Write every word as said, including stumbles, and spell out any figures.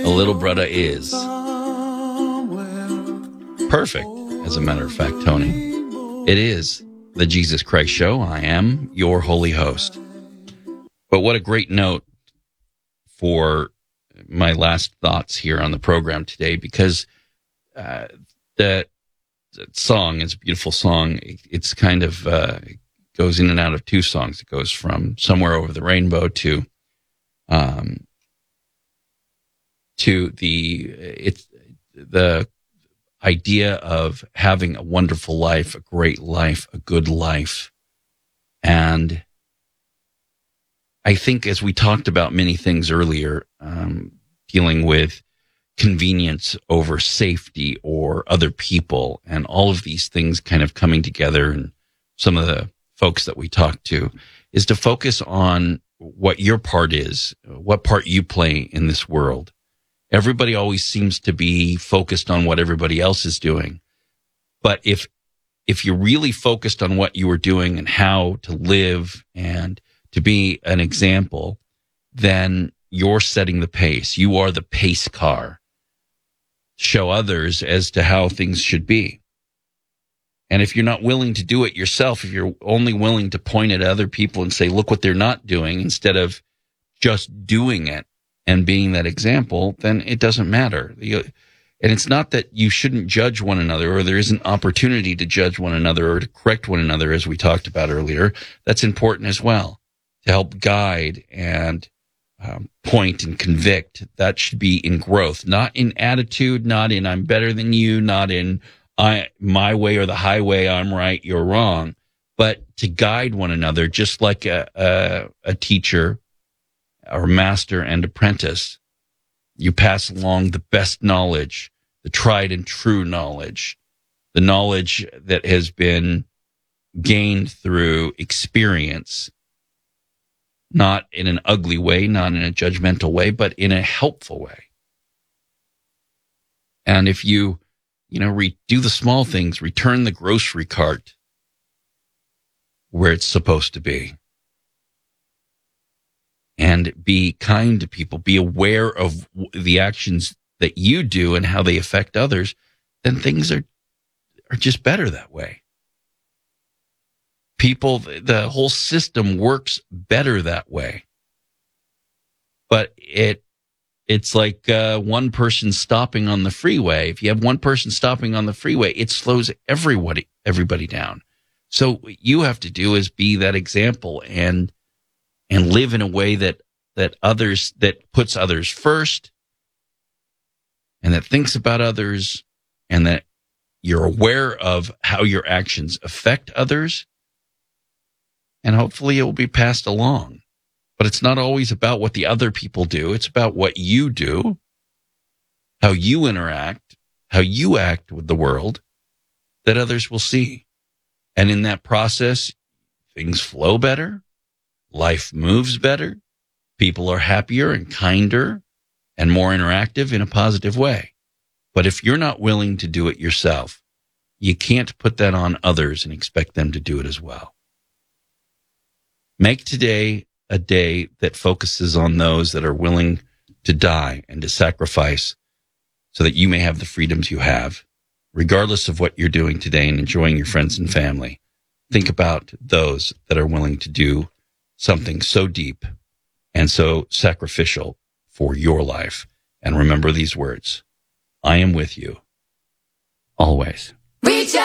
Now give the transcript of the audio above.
A little brother is perfect, as a matter of fact, Tony. It is the Jesus Christ Show. I am your holy host. But what a great note for my last thoughts here on the program today, because uh, that, that song is a beautiful song. It's kind of uh, it goes in and out of two songs. It goes from Somewhere Over the Rainbow to um, to the it's the idea of having a wonderful life, a great life, a good life. And I think, as we talked about many things earlier, um, dealing with convenience over safety or other people, and all of these things kind of coming together, and some of the folks that we talked to, is to focus on what your part is, what part you play in this world. Everybody always seems to be focused on what everybody else is doing. But if if you're really focused on what you are doing and how to live and to be an example, then you're setting the pace. You are the pace car. Show others as to how things should be. And if you're not willing to do it yourself, if you're only willing to point at other people and say, look what they're not doing, instead of just doing it and being that example, then it doesn't matter. And it's not that you shouldn't judge one another, or there isn't opportunity to judge one another or to correct one another, as we talked about earlier. That's important as well, to help guide and um, point and convict. That should be in growth, not in attitude, not in I'm better than you, not in I my way or the highway, I'm right, you're wrong, but to guide one another, just like a, a, a teacher or master and apprentice. You pass along the best knowledge, the tried and true knowledge, the knowledge that has been gained through experience, not in an ugly way, not in a judgmental way, but in a helpful way. And if you, you know, re- do the small things, return the grocery cart where it's supposed to be, and be kind to people, be aware of the actions that you do and how they affect others, then things are are just better that way. People, the whole system works better that way. But it it's like uh, one person stopping on the freeway. If you have one person stopping on the freeway, it slows everybody everybody down. So what you have to do is be that example and and live in a way that, that others, that puts others first, and that thinks about others, and that you're aware of how your actions affect others, and hopefully it will be passed along. But it's not always about what the other people do. It's about what you do, how you interact, how you act with the world, that others will see. And in that process, things flow better. Life moves better. People are happier and kinder and more interactive in a positive way. But if you're not willing to do it yourself, you can't put that on others and expect them to do it as well. Make today a day that focuses on those that are willing to die and to sacrifice so that you may have the freedoms you have, regardless of what you're doing today and enjoying your friends and family. Think about those that are willing to do something so deep and so sacrificial for your life. And remember these words: I am with you always. Reach out.